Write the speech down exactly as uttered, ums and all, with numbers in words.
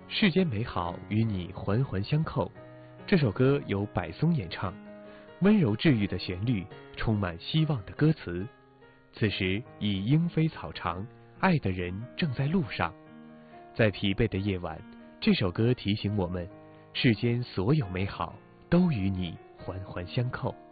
世间美好与你环环相扣。这首歌由柏松演唱，温柔治愈的旋律，充满希望的歌词。此时已莺飞草长，爱的人正在路上。在疲惫的夜晚，这首歌提醒我们，世间所有美好都与你环环相扣。